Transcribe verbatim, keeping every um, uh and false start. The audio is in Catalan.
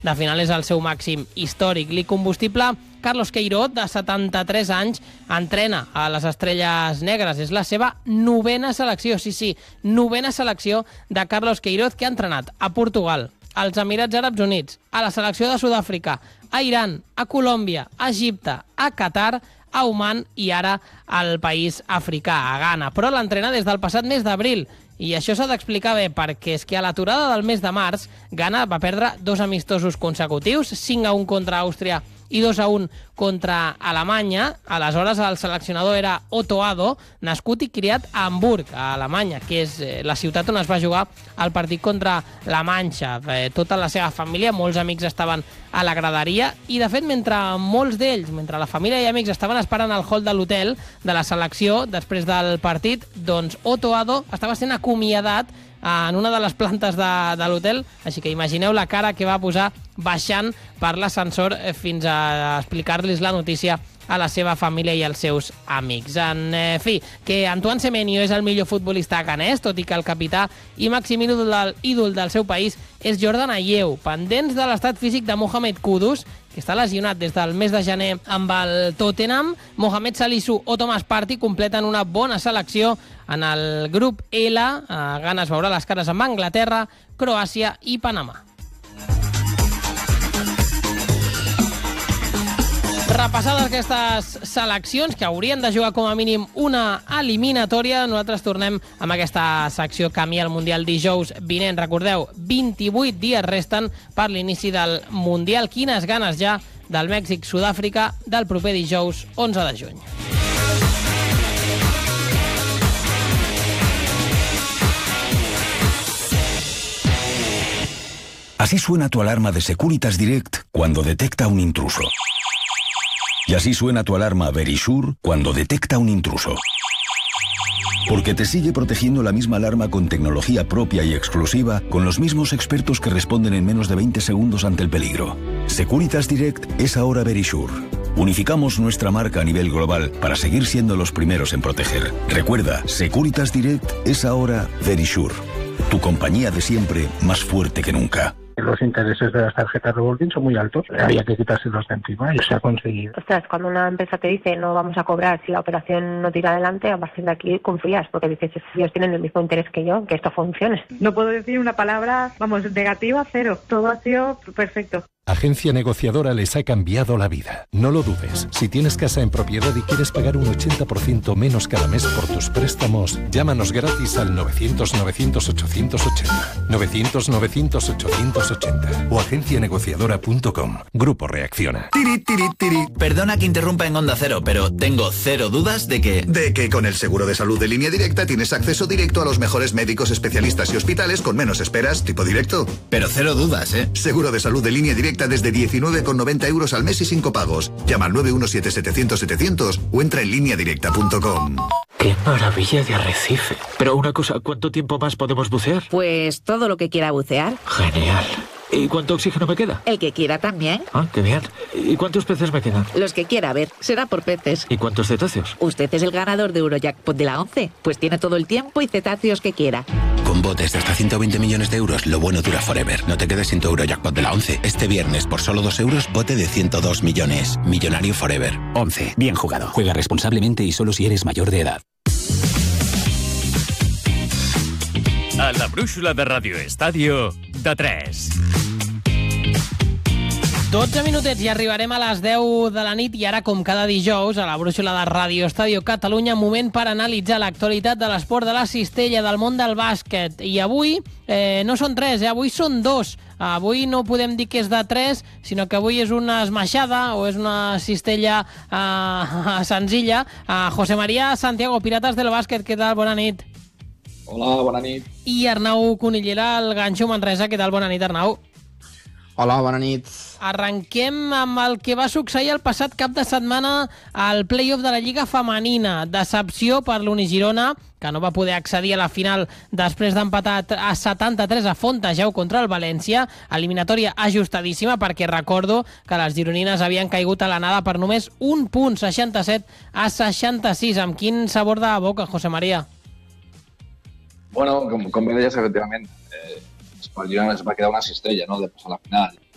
de final és el seu màxim històric. L'incombustible Carlos Queiroz, de setanta-tres anys, entrena a les Estrelles Negres. És la seva novena selecció, sí, sí, novena selecció de Carlos Queiroz, que ha entrenat a Portugal, als Emirats Àrabs Units, a la selecció de Sud-àfrica, a Iran, a Colòmbia, a Egipte, a Qatar, a Oman i ara al país africà, a Ghana. Però l'entrena des del passat mes d'abril. I això s'ha d'explicar bé, perquè és que a l'aturada del mes de març, Ghana va perdre dos amistosos consecutius, cinc a un contra Àustria i dos a un contra Alemanya. Aleshores, el seleccionador era Otto Addo, nascut i criat a Hamburg, a Alemanya, que és la ciutat on es va jugar el partit contra la Manxa. Tota la seva família, molts amics estaven a la graderia, i de fet, mentre molts d'ells, mentre la família i amics estaven esperant al hall de l'hotel de la selecció després del partit, doncs Otto Addo estava sent acomiadat en una de les plantes de, de l'hotel, així que imagineu la cara que va posar baixant per l'ascensor fins a explicar-los la notícia a la seva família i als seus amics. En fi, que Antoine Semenyo és el millor futbolista ghanès, tot i que el capità i màxim ídol del, ídol del seu país és Jordan Ayew. Pendents de l'estat físic de Mohamed Kudus, que està lesionat des del mes de gener amb el Tottenham, Mohamed Salisu o Thomas Partey completen una bona selecció en el grup L. Ghana es veurà les cares amb Anglaterra, Croàcia i Panamà. Repassades aquestes seleccions, que haurien de jugar com a mínim una eliminatòria, nosaltres tornem amb aquesta secció Camí al Mundial dijous vinent. Recordeu, vint-i-vuit dies resten per l'inici del Mundial. Quines ganes ja del Mèxic-Sud-àfrica del proper dijous onze de juny. Así suena tu alarma de Securitas Direct cuando detecta un intruso. Y así suena tu alarma Verisure cuando detecta un intruso. Porque te sigue protegiendo la misma alarma con tecnología propia y exclusiva, con los mismos expertos que responden en menos de veinte segundos ante el peligro. Securitas Direct es ahora Verisure. Unificamos nuestra marca a nivel global para seguir siendo los primeros en proteger. Recuerda, Securitas Direct es ahora Verisure. Tu compañía de siempre, más fuerte que nunca. Los intereses de las tarjetas revolving son muy altos, había que quitárselos de encima y se ha conseguido. Ostras, cuando una empresa te dice no vamos a cobrar si la operación no tira adelante, a partir de aquí confías, porque dices, ellos tienen el mismo interés que yo, que esto funcione. No puedo decir una palabra, vamos, negativa, cero. Todo ha sido perfecto. Agencia Negociadora les ha cambiado la vida. No lo dudes. Si tienes casa en propiedad y quieres pagar un ochenta por ciento menos cada mes por tus préstamos, llámanos gratis al novecientos novecientos ochocientos ochenta. novecientos novecientos ochocientos ochenta o agencia negociadora punto com. Grupo Reacciona. Tiri, tiri, tiri. Perdona que interrumpa en Onda Cero, pero tengo cero dudas de que... De que con el seguro de salud de Línea Directa tienes acceso directo a los mejores médicos, especialistas y hospitales con menos esperas, tipo directo. Pero cero dudas, ¿eh? Seguro de salud de Línea Directa desde diecinueve con noventa euros al mes y sin copagos. Llama al nueve uno siete setecientos setecientos o entra en línea directa punto com. ¡Qué maravilla de arrecife! Pero una cosa, ¿cuánto tiempo más podemos bucear? Pues todo lo que quiera bucear. Genial. ¿Y cuánto oxígeno me queda? El que quiera también. Ah, qué bien. ¿Y cuántos peces me quedan? Los que quiera, a ver, será por peces. ¿Y cuántos cetáceos? Usted es el ganador de Eurojackpot de la once, pues tiene todo el tiempo y cetáceos que quiera. Con botes de hasta ciento veinte millones de euros, lo bueno dura forever. No te quedes sin tu Eurojackpot de la once. Este viernes, por solo dos euros, bote de ciento dos millones. Millonario forever. once. Bien jugado. Juega responsablemente y solo si eres mayor de edad. A la brúixola de Radio Estadio, de tres. dotze minutets i arribarem a les deu de la nit, i ara, com cada dijous, a la brúixola de Ràdio Estadio Catalunya, moment per analitzar l'actualitat de l'esport de la cistella, del món del bàsquet. I avui eh, no són tres, eh, avui són dos. Avui no podem dir que és de tres, sinó que avui és una esmaixada o és una cistella eh, senzilla. Eh, José María Santiago, Pirates del Bàsquet, què tal? Bona nit. Hola, bona nit. I Arnau Conillera, el Ganxo Manresa, què tal? Bona nit, Arnau. Hola, bona nit. Arrenquem amb el que va succeir el passat cap de setmana al play-off de la Lliga Femenina. Decepció per l'Unigirona, que no va poder accedir a la final després d'empatar a setanta-tres a Fontejau contra el València. Eliminatòria ajustadíssima, perquè recordo que les gironines havien caigut a l'anada per només un punt, seixanta-set a seixanta-sis. Amb quin sabor de boca, José María? Bueno, com, com bé deies, efectivament, eh, per Girona es va quedar una cistella, no?, de passar a la final.